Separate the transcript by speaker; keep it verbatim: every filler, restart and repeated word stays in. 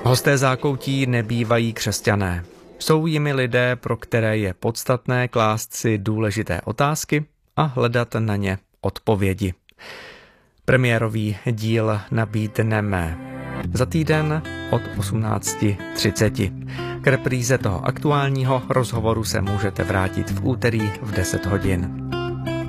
Speaker 1: Hosté zákoutí nebývají křesťané. Jsou jimi lidé, pro které je podstatné klást si důležité otázky a hledat na ně odpovědi. Premiérový díl nabídneme za týden od osmnáct třicet. K repríze toho aktuálního rozhovoru se můžete vrátit v úterý v deset hodin.